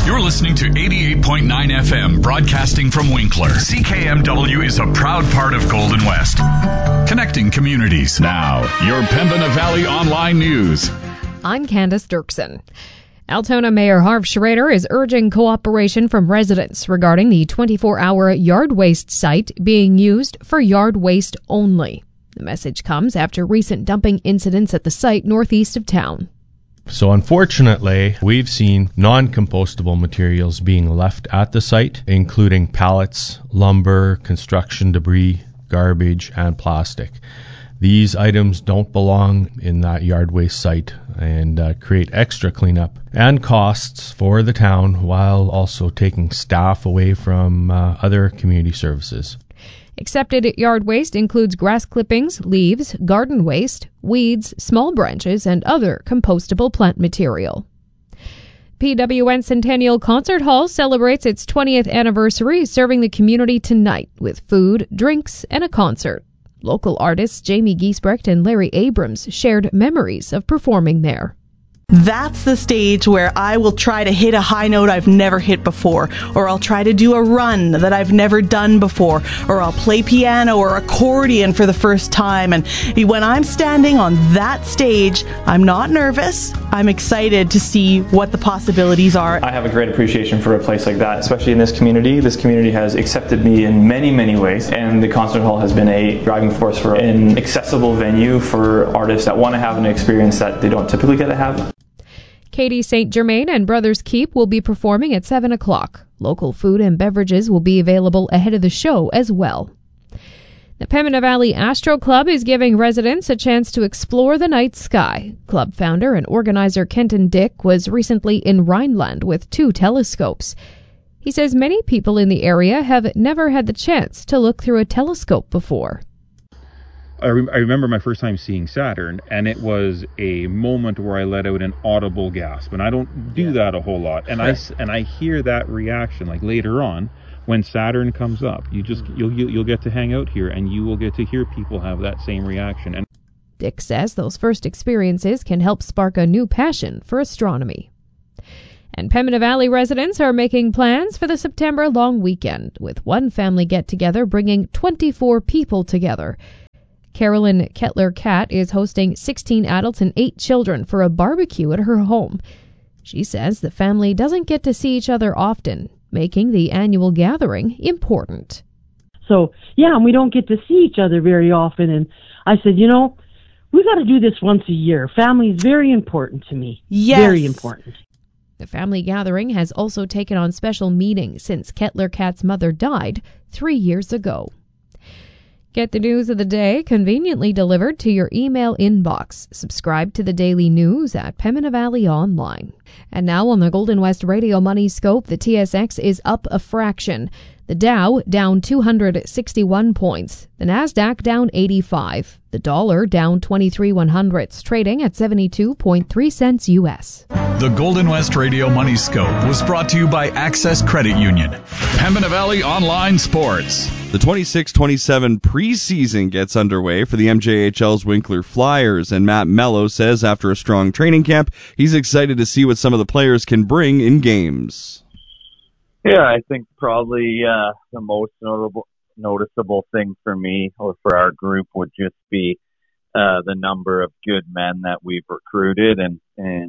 You're listening to 88.9 FM, broadcasting from Winkler. CKMW is a proud part of Golden West, connecting communities. Now, your Pembina Valley Online News. I'm Candace Dirksen. Altona Mayor Harv Schrader is urging cooperation from residents regarding the 24-hour yard waste site being used for yard waste only. The message comes after recent dumping incidents at the site northeast of town. So unfortunately, we've seen non-compostable materials being left at the site, including pallets, lumber, construction debris, garbage, and plastic. These items don't belong in that yard waste site and create extra cleanup and costs for the town while also taking staff away from other community services. Accepted yard waste includes grass clippings, leaves, garden waste, weeds, small branches, and other compostable plant material. PWN Centennial Concert Hall celebrates its 20th anniversary, serving the community tonight with food, drinks, and a concert. Local artists Jamie Giesbrecht and Larry Abrams shared memories of performing there. That's the stage where I will try to hit a high note I've never hit before, or I'll try to do a run that I've never done before, or I'll play piano or accordion for the first time. And when I'm standing on that stage, I'm not nervous. I'm excited to see what the possibilities are. I have a great appreciation for a place like that, especially in this community. This community has accepted me in many, many ways, and the concert hall has been a driving force for an accessible venue for artists that want to have an experience that they don't typically get to have. Katie St. Germain and Brothers Keep will be performing at 7 o'clock. Local food and beverages will be available ahead of the show as well. The Pembina Valley Astro Club is giving residents a chance to explore the night sky. Club founder and organizer Kenton Dick was recently in Rhineland with 2 telescopes. He says many people in the area have never had the chance to look through a telescope before. I remember my first time seeing Saturn, and it was a moment where I let out an audible gasp, and I don't do that a whole lot. And I hear that reaction like later on when Saturn comes up. You'll get to hang out here, and you will get to hear people have that same reaction. And Dick says those first experiences can help spark a new passion for astronomy. And Pembina Valley residents are making plans for the September long weekend, with one family get-together bringing 24 people together. Carolyn Kettler-Catt is hosting 16 adults and 8 children for a barbecue at her home. She says the family doesn't get to see each other often, making the annual gathering important. So, and we don't get to see each other very often. And I said, we got to do this once a year. Family is very important to me. Yes. Very important. The family gathering has also taken on special meetings since Kettler-Catt's mother died 3 years ago. Get the news of the day conveniently delivered to your email inbox. Subscribe to the daily news at Pembina Valley Online. And now on the Golden West Radio Money Scope, the TSX is up a fraction. The Dow down 261 points. The Nasdaq down 85. The dollar down 23/100ths, trading at 72.3 cents U.S. The Golden West Radio Money Scope was brought to you by Access Credit Union. Pembina Valley Online Sports. The 26-27 preseason gets underway for the MJHL's Winkler Flyers, and Matt Mello says after a strong training camp, he's excited to see what some of the players can bring in games. Yeah, I think probably the most noticeable thing for me or for our group would just be the number of good men that we've recruited, and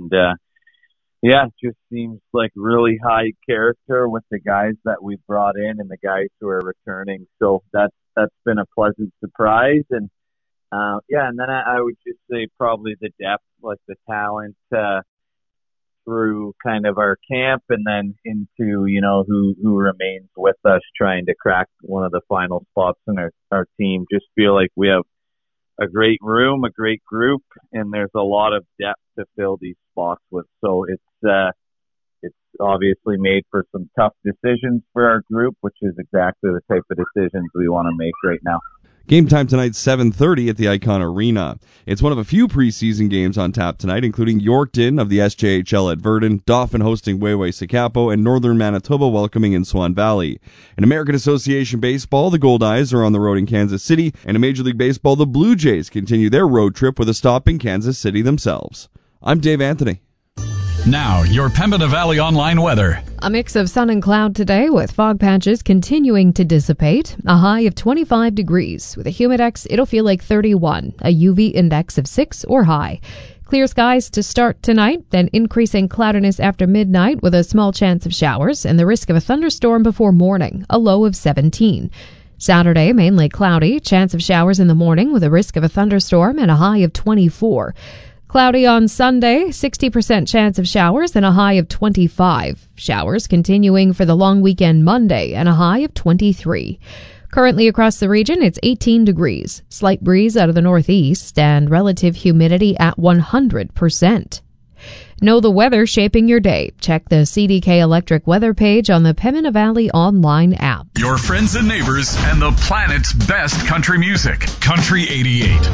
it just seems like really high character with the guys that we've brought in and the guys who are returning. So that's been a pleasant surprise, and then I would just say probably the depth, like the talent through kind of our camp and then into, who remains with us trying to crack one of the final spots in our team. Just feel like we have a great room, a great group, and there's a lot of depth to fill these spots with. So it's obviously made for some tough decisions for our group, which is exactly the type of decisions we want to make right now. Game time tonight, 7:30 at the Icon Arena. It's one of a few preseason games on tap tonight, including Yorkton of the SJHL at Verdun, Dauphin hosting Wayway-Sakapo, and Northern Manitoba welcoming in Swan Valley. In American Association Baseball, the Goldeyes are on the road in Kansas City, and in Major League Baseball, the Blue Jays continue their road trip with a stop in Kansas City themselves. I'm Dave Anthony. Now, your Pembina Valley online weather. A mix of sun and cloud today, with fog patches continuing to dissipate. A high of 25 degrees. With a humidex, it'll feel like 31. A UV index of 6 or high. Clear skies to start tonight, then increasing cloudiness after midnight with a small chance of showers and the risk of a thunderstorm before morning. A low of 17. Saturday, mainly cloudy. Chance of showers in the morning with a risk of a thunderstorm and a high of 24. Cloudy on Sunday, 60% chance of showers and a high of 25. Showers continuing for the long weekend Monday and a high of 23. Currently across the region, it's 18 degrees. Slight breeze out of the northeast and relative humidity at 100%. Know the weather shaping your day. Check the CDK Electric weather page on the Pembina Valley online app. Your friends and neighbors and the planet's best country music. Country 88.